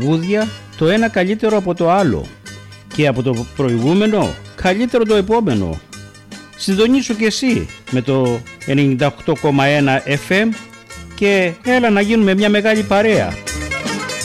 Βούδια το ένα καλύτερο από το άλλο και από το προηγούμενο καλύτερο το επόμενο. Συντονίσου και εσύ με το 98,1 FM και έλα να γίνουμε μια μεγάλη παρέα.